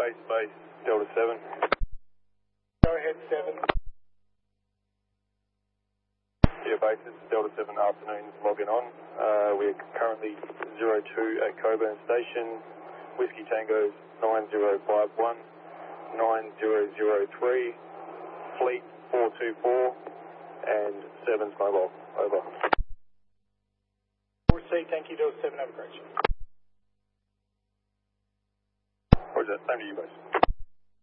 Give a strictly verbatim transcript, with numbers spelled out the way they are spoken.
base, base, Delta seven. Go ahead, seven. Yeah, base, it's Delta seven afternoon, logging on. Uh, we're currently zero two at Coburn Station. Whiskey Tango nine zero five one, nine zero zero three, Fleet four two four, and seven's mobile. Over. four C, thank you, Delta seven, have a great show. Roger, same to you, base.